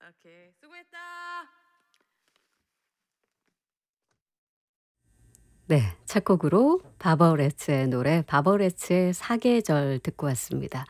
오케이. 수고했다. 네. 첫 곡으로 바버레츠의 노래 바버레츠의 사계절 듣고 왔습니다.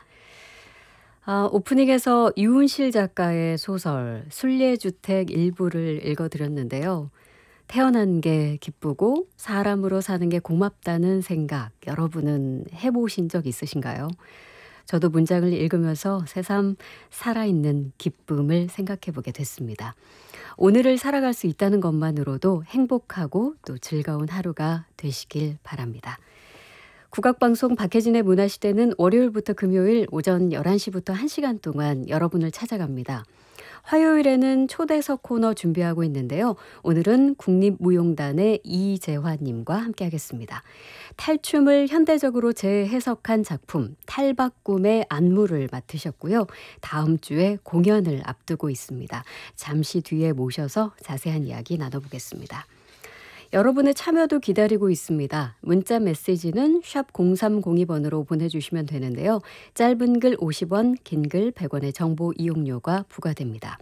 오프닝에서 유은실 작가의 소설 순례주택 일부를 읽어 드렸는데요. 태어난 게 기쁘고 사람으로 사는 게 고맙다는 생각 여러분은 해 보신 적 있으신가요? 저도 문장을 읽으면서 새삼 살아있는 기쁨을 생각해 보게 됐습니다. 오늘을 살아갈 수 있다는 것만으로도 행복하고 또 즐거운 하루가 되시길 바랍니다. 국악방송 박혜진의 문화시대는 월요일부터 금요일 오전 11시부터 1시간 동안 여러분을 찾아갑니다. 화요일에는 초대석 코너 준비하고 있는데요. 오늘은 국립무용단의 이재환님과 함께하겠습니다. 탈춤을 현대적으로 재해석한 작품 탈바꿈의 안무를 맡으셨고요. 다음 주에 공연을 앞두고 있습니다. 잠시 뒤에 모셔서 자세한 이야기 나눠보겠습니다. 여러분의 참여도 기다리고 있습니다. 문자 메시지는 샵 0302번으로 보내주시면 되는데요. 짧은 글 50원, 긴 글 100원의 정보 이용료가 부과됩니다.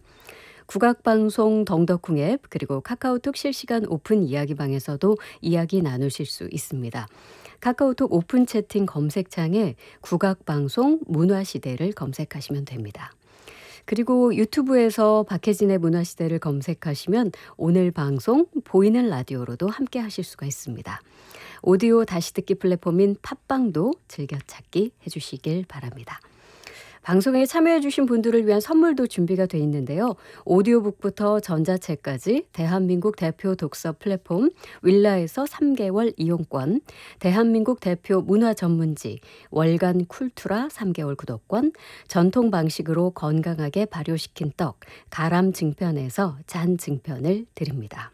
국악방송 덩덕쿵 앱 그리고 카카오톡 실시간 오픈 이야기방에서도 이야기 나누실 수 있습니다. 카카오톡 오픈 채팅 검색창에 국악방송 문화시대를 검색하시면 됩니다. 그리고 유튜브에서 박혜진의 문화시대를 검색하시면 오늘 방송 보이는 라디오로도 함께 하실 수가 있습니다. 오디오 다시 듣기 플랫폼인 팟빵도 즐겨찾기 해주시길 바랍니다. 방송에 참여해주신 분들을 위한 선물도 준비가 돼 있는데요. 오디오북부터 전자책까지 대한민국 대표 독서 플랫폼 윌라에서 3개월 이용권, 대한민국 대표 문화 전문지 월간 쿨투라 3개월 구독권, 전통 방식으로 건강하게 발효시킨 떡 가람 증편에서 잔 증편을 드립니다.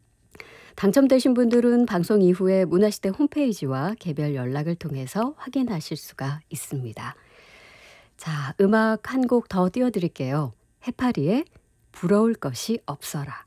당첨되신 분들은 방송 이후에 문화시대 홈페이지와 개별 연락을 통해서 확인하실 수가 있습니다. 자, 음악 한 곡 더 띄워드릴게요. 해파리의 부러울 것이 없어라.